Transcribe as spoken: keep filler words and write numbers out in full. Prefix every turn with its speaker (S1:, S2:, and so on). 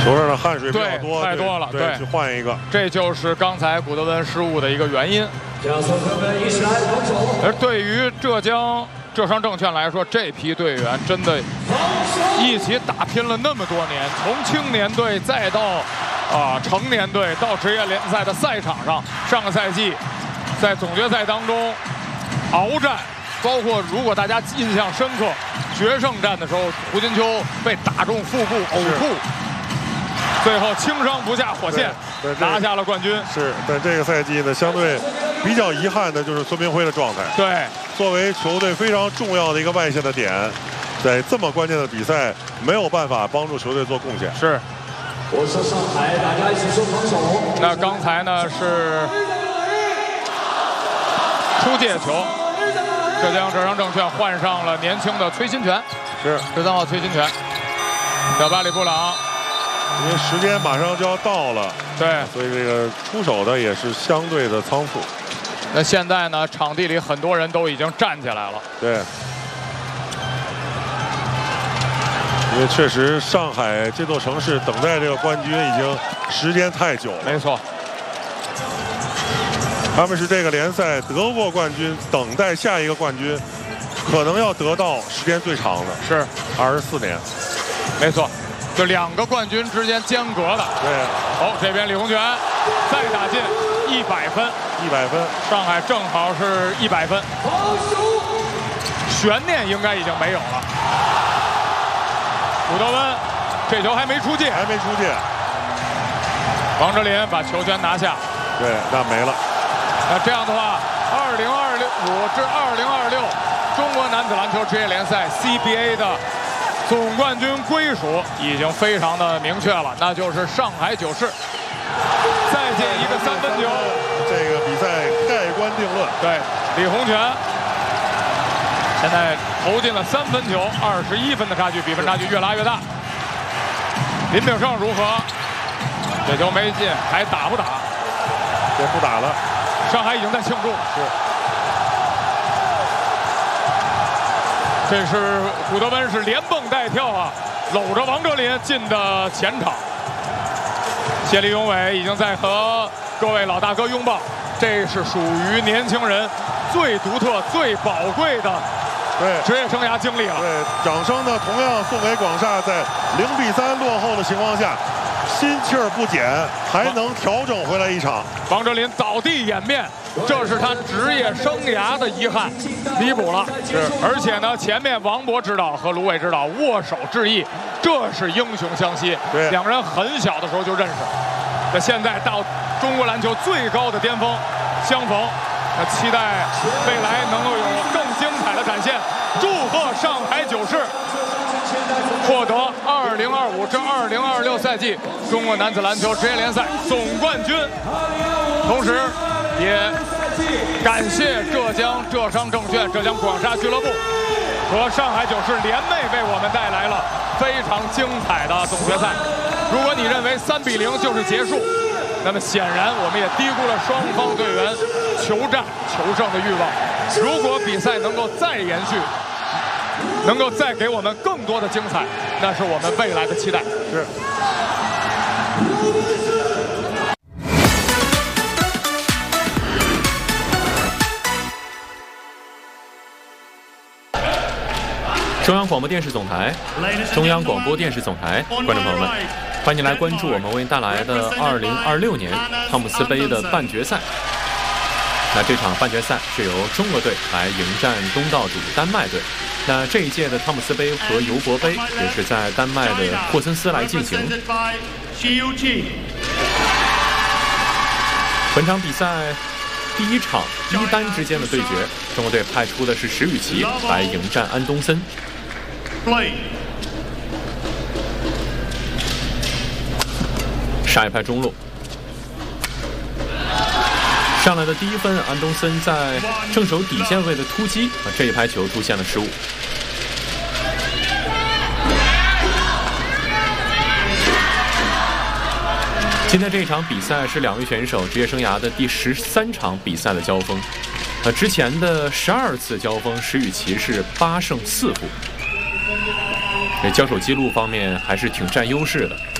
S1: 球上的汗水比较多，
S2: 太多了，
S1: 对，
S2: 对，
S1: 去换一个。
S2: 这就是刚才古德温失误的一个原因。而对于浙江浙商证券来说，这批队员真的一起打拼了那么多年，从青年队再到啊、呃、成年队，到职业联赛的赛场上。上个赛季在总决赛当中鏖战，包括如果大家印象深刻，决胜战的时候，胡金秋被打中腹部呕吐。最后轻伤不下火线，拿下了冠军。
S1: 是，但这个赛季呢，相对比较遗憾的就是孙明辉的状态。
S2: 对，
S1: 作为球队非常重要的一个外线的点，在这么关键的比赛没有办法帮助球队做贡献。
S2: 是。我是上海，大家一起说防守。那刚才呢是出界球，浙江浙商证券换上了年轻的崔新全，
S1: 是
S2: 十三号崔新全，小巴里布朗。
S1: 因为时间马上就要到了，
S2: 对，
S1: 所以这个出手的也是相对的仓促。
S2: 那现在呢，场地里很多人都已经站起来了。
S1: 对，因为确实上海这座城市等待这个冠军已经时间太久了。
S2: 没错，
S1: 他们是这个联赛得过冠军，等待下一个冠军，可能要得到时间最长的，
S2: 是
S1: 二十四年。
S2: 没错。就两个冠军之间间隔的，
S1: 对。
S2: 哦，这边李洪权再打进一百分，
S1: 一百分，
S2: 上海正好是一百分，悬念应该已经没有了。古德温这球还没出界，
S1: 还没出界。
S2: 王哲林把球权拿下，
S1: 对，那没了。
S2: 那这样的话，二零二五至二零二六中国男子篮球职业联赛 C B A 的总冠军归属已经非常的明确了，那就是上海九世。再进一个三分球，
S1: 这个比赛盖棺定论。
S2: 对，李洪权现在投进了三分球，二十一分的差距，比分差距越拉越大。林炳胜如何？这球没进，还打不打？
S1: 这不打了。
S2: 上海已经在庆祝。
S1: 是。
S2: 这是古德温是连蹦带跳啊，搂着王哲林进的前场。谢立永伟已经在和各位老大哥拥抱，这是属于年轻人最独特、最宝贵的
S1: 对
S2: 职业生涯经历了。
S1: 对，掌声呢同样送给广厦，在零比三落后的情况下，心气儿不减，还能调整回来一场。
S2: 王哲林倒地掩面。这是他职业生涯的遗憾，弥补了。
S1: 是，
S2: 而且呢，前面王博指导和卢伟指导握手致意，这是英雄相惜。
S1: 对，
S2: 两个人很小的时候就认识，那现在到中国篮球最高的巅峰相逢，那期待未来能够有更精彩的展现。祝贺上海九世获得二零二五至二零二六赛季中国男子篮球职业联赛总冠军，同时。也感谢浙江浙商证券、浙江广厦俱乐部和上海九世联袂为我们带来了非常精彩的总决赛。如果你认为三比零就是结束，那么显然我们也低估了双方队员求战求胜的欲望。如果比赛能够再延续，能够再给我们更多的精彩，那是我们未来的期待。
S1: 是。
S3: 中央广播电视总台，中央广播电视总台，观众朋友们，欢迎来关注我们为您带来的二零二六年汤姆斯杯的半决赛。那这场半决赛是由中国队来迎战东道主丹麦队。那这一届的汤姆斯杯和尤伯杯也是在丹麦的霍森斯来进行。本场比赛第一场一单之间的对决，中国队派出的是石宇奇来迎战安东森。杀一拍中路，上来的第一分，安东森在正手底线位的突击，啊，这一拍球出现了失误。今天这一场比赛是两位选手职业生涯的第十三场比赛的交锋。呃，之前的十二次交锋，石宇奇是八胜四负。这交手记录方面还是挺占优势的。